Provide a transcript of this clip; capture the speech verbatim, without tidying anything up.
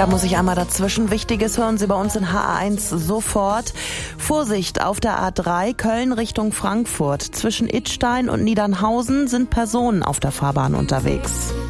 Da muss ich einmal dazwischen. Wichtiges hören Sie bei uns in H A eins sofort. Vorsicht auf der A drei Köln Richtung Frankfurt. Zwischen Idstein und Niedernhausen sind Personen auf der Fahrbahn unterwegs.